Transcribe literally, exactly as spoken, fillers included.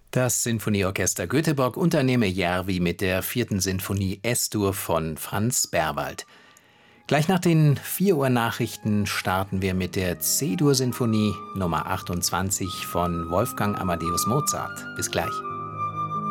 Das Sinfonieorchester Göteborg Unternehme Järvi mit der vierten Sinfonie S-Dur von Franz Berwald. Gleich nach den vier Uhr Nachrichten starten wir mit der C-Dur-Sinfonie Nummer achtundzwanzig von Wolfgang Amadeus Mozart. Bis gleich.